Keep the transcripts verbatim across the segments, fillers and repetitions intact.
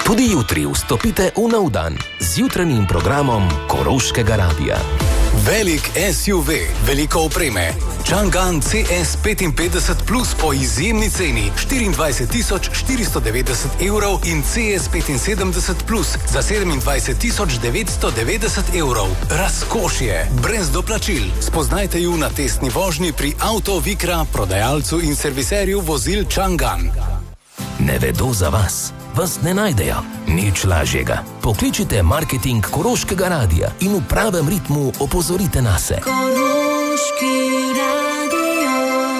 Tudi jutri vstopite v nov dan z jutranjim programom Koroškega radia. Velik S U V, veliko opreme. Chang'an C S petinpetdeset plus po izjemni ceni štiriindvajset tisoč štiristo devetdeset evrov in C S petinsedemdeset plus za sedemindvajset tisoč devetsto devetdeset evrov. Razkošje, brez doplačil. Spoznajte ju na testni vožnji pri Auto Vikra, prodajalcu in serviserju vozil Chang'an. Ne vedo za vas, vas ne najdejo. Nič lažjega. Pokličite marketing Koroškega radia in v pravem ritmu opozorite nase. Koroški radio.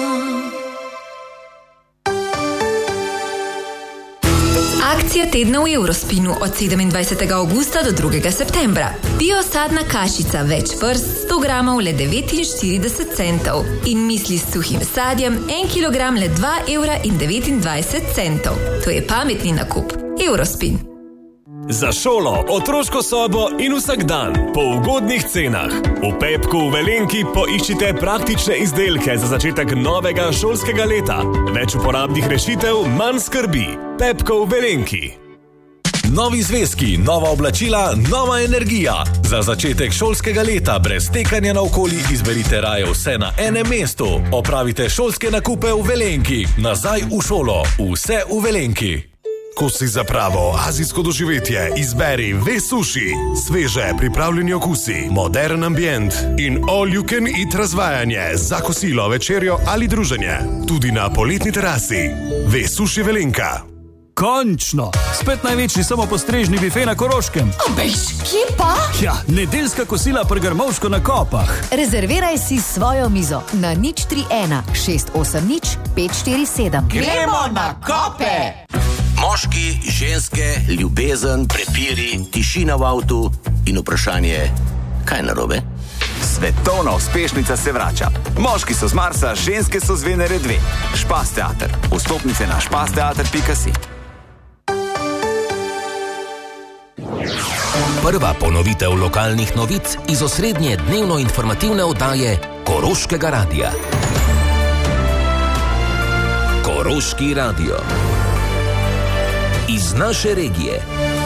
Akcija tedna v Eurospinu od sedemindvajsetega avgusta do drugega septembra. Biosadna kašica več vrst sto gramov le devetinštirideset centov in misli s suhim sadjem en kilogram le dva evra in devetindvajset centov. To je pametni nakup. Eurospin. Za šolo, otroško sobo in vsak dan po ugodnih cenah. V Pepku v Velenki poiščite praktične izdelke za začetek novega šolskega leta. Več uporabnih rešitev, manj skrbi. Pepko v Velenki. Novi zvezki, nova oblačila, nova energija. Za začetek šolskega leta brez tekanja naokoli izberite raje vse na enem mestu. Opravite šolske nakupe v Velenki. Nazaj v šolo. Vse v Velenki. Ko si za pravo azijsko doživetje, izberi Ve Sushi. Sveže pripravljeni okusi, modern ambient in all you can eat razvajanje za kosilo, večerjo ali druženje. Tudi na poletni terasi. Ve Sushi Velenka. Končno! Spet največji samopostrežni bife na Koroškem. Obejš, kje pa? Ja, nedeljska kosila pri Grmovško na Kopah. Rezerviraj si svojo mizo na nič tri ena šest osem nič pet štiri sedem. Gremo na Kope! Moški, ženske, ljubezen, prepiri, tišina v avtu in vprašanje, kaj narobe? Svetovna uspešnica se vrača. Moški so z Marsa, ženske so z Venere dve. Špas teater. Vstopnice na špasteater pika si. Prva ponovitev lokalnih novic iz osrednje dnevno informativne oddaje Koroškega radia. Koroški radio. Iz naše regije.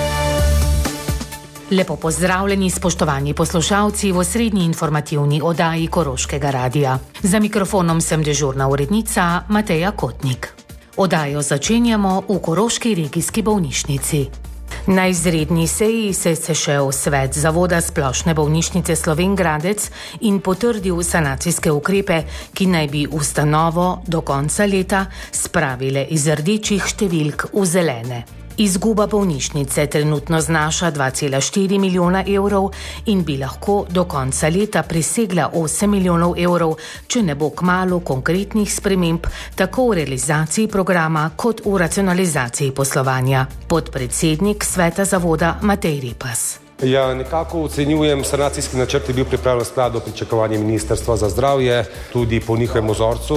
Lepo pozdravljeni, spoštovani poslušalci v osrednji informativni oddaji Koroškega radia. Za mikrofonom sem dežurna urednica Mateja Kotnik. Oddajo začenjamo v Koroški regijski bolnišnici. Na izredni seji se je sešel svet Zavoda splošne bolnišnice Slovenj Gradec in potrdil sanacijske ukrepe, ki naj bi ustanovo do konca leta spravile iz rdečih številk v zelene. Izguba bolnišnice trenutno znaša dva cela štiri milijona evrov in bi lahko do konca leta presegla osem milijonov evrov, če ne bo kmalu konkretnih sprememb tako v realizaciji programa kot v racionalizaciji poslovanja. Podpredsednik sveta zavoda Matej Repas. Ja, nekako ocenjujem, sanacijski načrt je bil pripravljen v skladu s pričakovanjem Ministrstva za zdravje, tudi po njihovem vzorcu.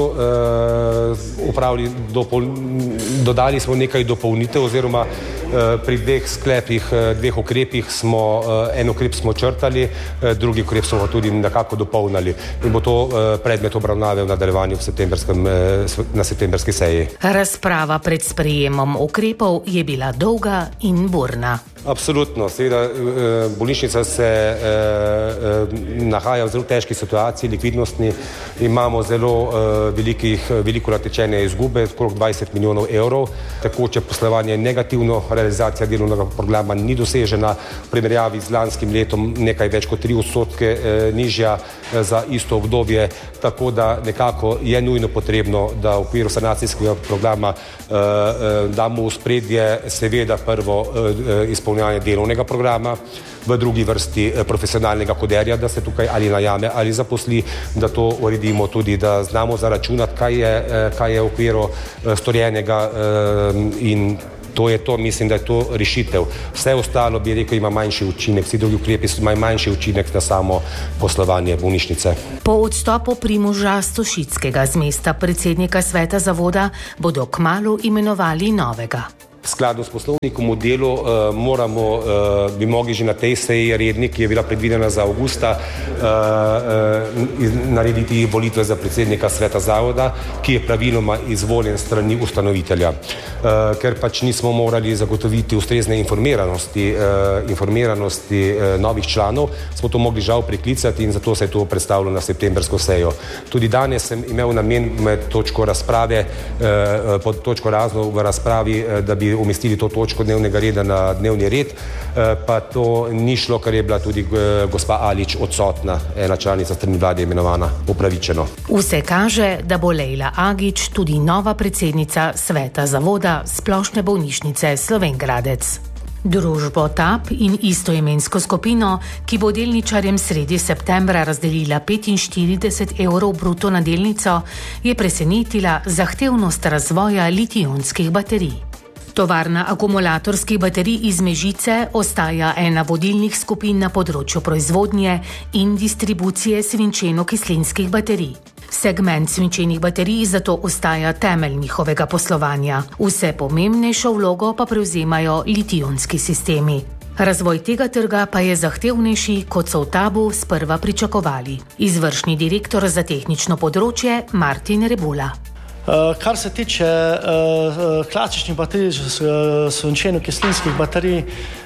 E, upravili, dopol, dodali smo nekaj dopolnitev oziroma e, pri dveh sklepih, dveh ukrepih smo, e, en ukrep smo črtali, e, drugi ukrep smo tudi nekako dopolnili in bo to e, predmet obravnave v nadaljevanju v septembrskem, e, na septembrski seji. Razprava pred sprejemom ukrepov je bila dolga in burna. Absolutno, seveda bolnišnica se eh, eh, nahaja v zelo težki situaciji, likvidnostni, imamo zelo eh, velikih, veliko natečene izgube, okrog dvajset milijonov evrov, tekoče poslovanje negativno, realizacija delovnega programa ni dosežena, v primerjavi z lanskim letom nekaj več kot tri odstotke eh, nižja eh, za isto obdobje, tako da nekako je nujno potrebno, da v okviru sanacijskega programa eh, eh, damo v spredje seveda prvo eh, izpolnjanje delovnega programa, v drugi vrsti profesionalnega koderja, da se tukaj ali najame ali zaposli, da to uredimo tudi, da znamo zaračunati, kaj je, kaj je v okviru storjenega in to je to, mislim, da je to rešitev. Vse ostalo bi rekel ima manjši učinek, vsi drugi ukrepi imajo manjši učinek na samo poslovanje bolnišnice. Po odstopu Primoža Stošickega z mesta predsednika sveta zavoda bodo kmalu imenovali novega. skladno s poslovnikom v delu uh, moramo, uh, bi mogli že na tej seji redni, ki je bila predvidena za avgusta, uh, uh, narediti volitve za predsednika sveta zavoda, ki je praviloma izvoljen strani ustanovitelja. Uh, ker pač nismo morali zagotoviti ustrezne informiranosti, uh, informiranosti uh, novih članov, smo to mogli žal priklicati in zato se je to predstavilo na septembrsko sejo. Tudi danes sem imel namen med točko razprave, uh, pod točko razno v razpravi, uh, da bi umestili to točko dnevnega reda na dnevni red, uh, pa to ni šlo, ker je bila tudi uh, gospa Alič odsotna, ena članica strani vlade imenovana, upravičeno. Vse kaže, da bo Lejla Agič tudi nova predsednica sveta zavoda Splošne bolnišnice Slovenj Gradec. Družbo T A P in istoimensko skupino, ki bo delničarjem sredi septembra razdelila petinštirideset evrov bruto na delnico, je presenetila zahtevnost razvoja litij-ionskih baterij. Tovarna akumulatorskih baterij iz Mežice ostaja ena vodilnih skupin na področju proizvodnje in distribucije svinčeno-kislinskih baterij. Segment svinčenih baterij zato ostaja temelj njihovega poslovanja. Vse pomembnejšo vlogo pa prevzemajo litij-ionski sistemi. Razvoj tega trga pa je zahtevnejši, kot so v Tabu sprva pričakovali. Izvršni direktor za tehnično področje Martin Rebula. Uh, kar se tiče uh, klasičnih baterij, uh, svinčeno-kislinskih baterij,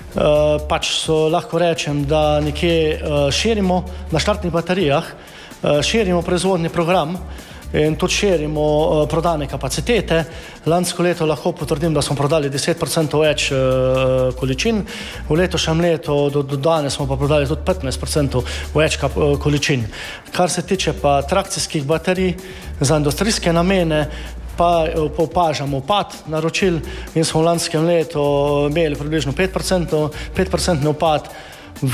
uh, pač so, lahko rečem, da nekje uh, širimo na štartnih baterijah, uh, širimo proizvodni program in tudi širimo uh, prodane kapacitete. Lansko leto lahko potrdim, da smo prodali deset procentov več uh, količin, v letošnjem letu do, do danes smo pa prodali tudi petnajst procentov več kap, uh, količin. Kar se tiče pa trakcijskih baterij za industrijske namene, pa opažamo upad naročil in smo v lanskem letu imeli približno pet procentov, pet procentni upad. V,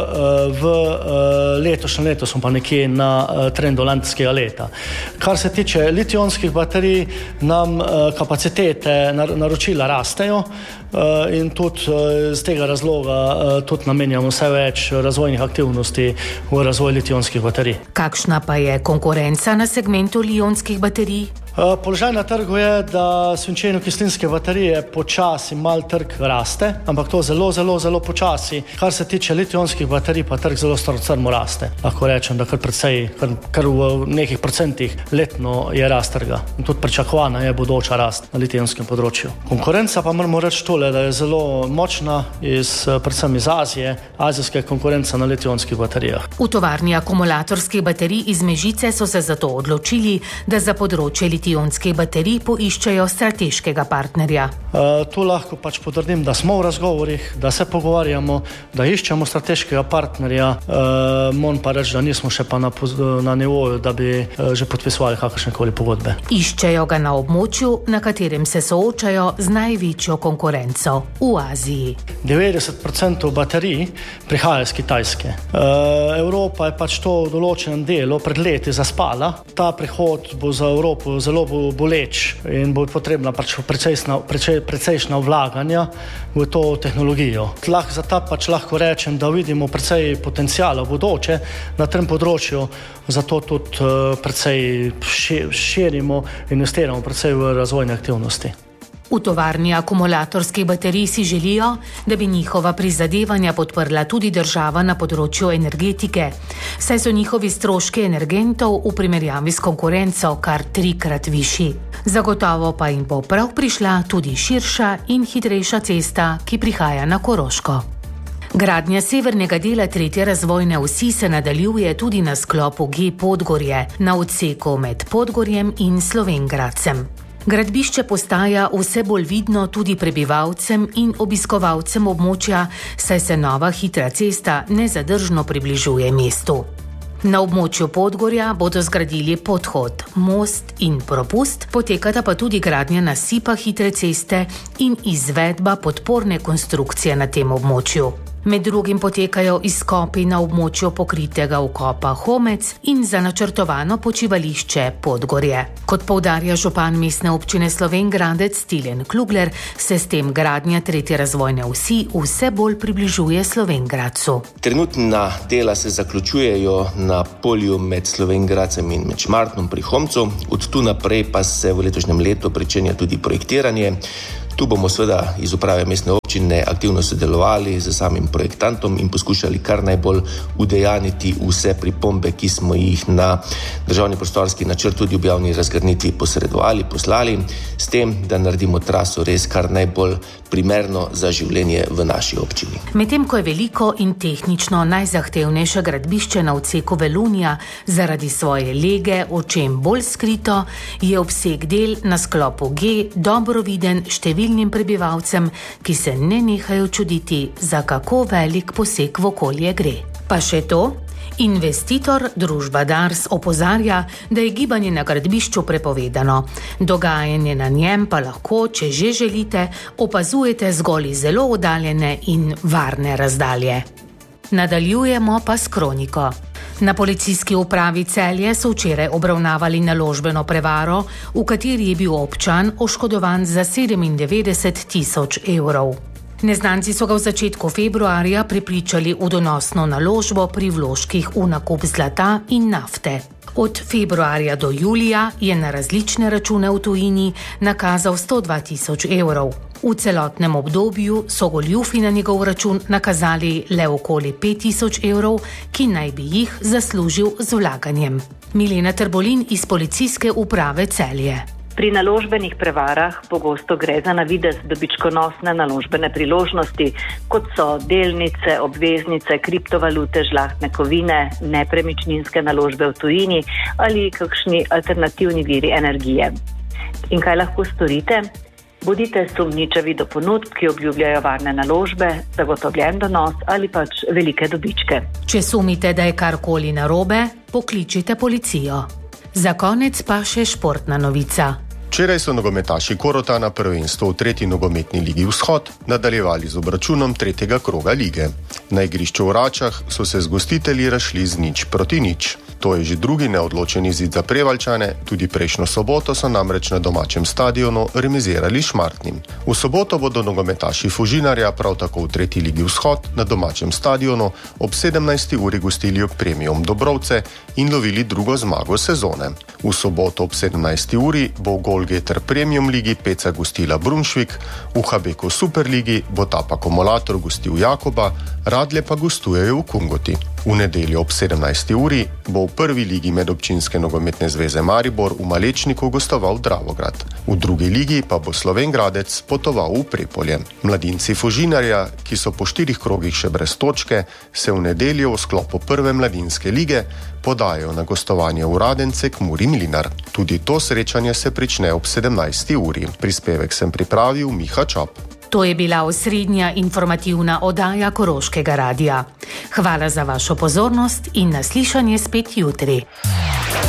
v letošnjem letu smo pa nekje na trendu lanskega leta. Kar se tiče litij-ionskih baterij, nam kapacitete naročila rastejo in tudi z tega razloga tudi namenjamo vse več razvojnih aktivnosti v razvoj litij-ionskih baterij. Kakšna pa je konkurenca na segmentu litij-ionskih baterij? Položaj na trgu je, da svinčeno-kislinske baterije počasi mal trg raste, ampak to zelo, zelo, zelo počasi. Kar se tiče litij-ionskih baterij, pa trg zelo strmo raste. Lahko rečem, da kar precej, kar, kar v nekih procentih letno je rast trga. In tudi pričakovana je bodoča rast na litij-ionskem področju. Konkurenca pa moramo reči tole, da je zelo močna, iz, predvsem iz Azije, azijska konkurenca na litij-ionskih baterijah. V tovarni akumulatorskih baterij iz Mežice so se zato odločili, da za področje litij-ionskih baterij poiščejo strateškega partnerja. Uh, tu lahko pač potrdim, da smo v razgovorih, da se pogovarjamo, da iščemo strateškega partnerja. Uh, moram pa reči, da nismo še pa na, na nivoju, da bi uh, že podpisovali kakršnekoli pogodbe. Iščejo ga na območju, na katerem se soočajo z največjo konkurenco v Aziji. devetdeset procentov baterij prihaja iz Kitajske. Uh, Evropa je pač to v določenem delu pred leti zaspala. Ta prihod bo za Evropo zelo bo boleč in bo potrebna pač precejšna, precejšna vlaganja v to tehnologijo. Tlah, za ta pač lahko rečem, da vidimo precej potencijala v bodoče na tem področju, zato tudi uh, precej širimo, investiramo precej v razvojne aktivnosti. V tovarni akumulatorskih baterij si želijo, da bi njihova prizadevanja podprla tudi država na področju energetike, saj so njihovi stroški energentov v primerjavi s konkurenco kar trikrat višji. Zagotovo pa jim bo prav prišla tudi širša in hitrejša cesta, ki prihaja na Koroško. Gradnja severnega dela tretje razvojne osi se nadaljuje tudi na sklopu G Podgorje, na odseku med Podgorjem in Slovenj Gradcem. Gradbišče postaja vse bolj vidno tudi prebivalcem in obiskovalcem območja, saj se nova hitra cesta nezadržno približuje mestu. Na območju Podgorja bodo zgradili podhod, most in propust, potekata pa tudi gradnja nasipa hitre ceste in izvedba podporne konstrukcije na tem območju. Med drugim potekajo izkopi na območju pokritega vkopa Homec in za načrtovano počivališče Podgorje. Kot poudarja župan mestne občine Slovenj Gradec Tilen Klugler, se s tem gradnja tretje razvojne osi vse bolj približuje Slovenj Gradcu. Trenutna dela se zaključujejo na polju med Slovenj Gradcem in med Šmartnom pri Homcu. Od tu naprej pa se v letošnjem letu pričenja tudi projektiranje. Tu bomo seveda iz uprave mestne občine aktivno sodelovali z samim projektantom in poskušali kar najbolj udejaniti vse pripombe, ki smo jih na državni prostorski načrt tudi v javni razgrnitvi posredovali, poslali, s tem, da naredimo traso res kar najbolj primerno za življenje v naši občini. Medtem ko je veliko in tehnično najzahtevnejše gradbišče na odseku Velunja zaradi svoje lege očem bolj skrito, je obseg del na sklopu G dobro viden številnim prebivalcem, ki se ne nehajo čuditi, za kako velik poseg v okolje gre. Pa še to? Investitor, družba Dars, opozarja, da je gibanje na gradbišču prepovedano. Dogajanje na njem pa lahko, če že želite, opazujete zgolj iz zelo oddaljene in varne razdalje. Nadaljujemo pa s kroniko. Na policijski upravi Celje so včeraj obravnavali naložbeno prevaro, v kateri je bil občan oškodovan za sedemindevetdeset tisoč evrov. Neznanci so ga v začetku februarja prepričali v donosno naložbo pri vložkih v nakup zlata in nafte. Od februarja do julija je na različne račune v tujini nakazal sto dva tisoč evrov. V celotnem obdobju so goljufi na njegov račun nakazali le okoli pet tisoč evrov, ki naj bi jih zaslužil z vlaganjem. Milena Trbolin iz policijske uprave Celje. Pri naložbenih prevarah pogosto gre za na videz dobičkonosne naložbene priložnosti, kot so delnice, obveznice, kriptovalute, žlahtne kovine, nepremičninske naložbe v tujini ali kakšni alternativni viri energije. In kaj lahko storite? Bodite sumničavi do ponudb, ki obljubljajo varne naložbe, zagotovljen donos ali pač velike dobičke. Če sumite, da je karkoli narobe, pokličite policijo. Za konec pa še športna novica. Včeraj so nogometaši Korotana prvenstvo v tretji nogometni ligi Vzhod nadaljevali z obračunom tretjega kroga lige. Na igrišču v Račah so se z gostitelji razšli z nič proti nič. To je že drugi neodločen izid za Prevaljčane, tudi prejšnjo soboto so namreč na domačem stadionu remizirali s Šmartnim. V soboto bodo nogometaši Fužinarja prav tako v tretji ligi Vzhod na domačem stadionu ob sedemnajsti uri gostili ob Premium Dobrovce in lovili drugo zmago sezone. V soboto ob sedemnajsti uri bo v Golgeter Premium ligi Peca gostila Brunšvik, v Habeku Superligi bo Tap Akumulator gostil Jakoba, Radlje pa gostujejo v Kungoti. V nedeljo ob sedemnajsti uri bo v prvi ligi Medobčinske nogometne zveze Maribor v Malečniku gostoval Dravograd. V drugi ligi pa bo Slovenj Gradec potoval v Prepolje. Mladinci Fužinarja, ki so po štirih krogih še brez točke, se v nedeljo v sklopu prve mladinske lige podajo na gostovanje v Radence k Muri Mlinar. Tudi to srečanje se prične ob sedemnajsti uri. Prispevek sem pripravil Miha Čap. To je bila osrednja informativna oddaja Koroškega radia. Hvala za vašo pozornost in naslišanje spet jutri.